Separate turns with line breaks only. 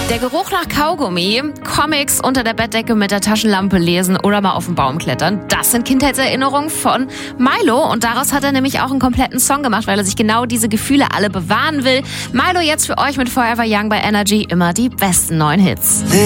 Der Geruch nach Kaugummi, Comics unter der Bettdecke mit der Taschenlampe lesen oder mal auf den Baum klettern, das sind Kindheitserinnerungen von Milo. Und daraus hat er nämlich auch einen kompletten Song gemacht, weil er sich genau diese Gefühle alle bewahren will. Milo jetzt für euch mit Forever Young bei Energy, immer die besten neuen Hits.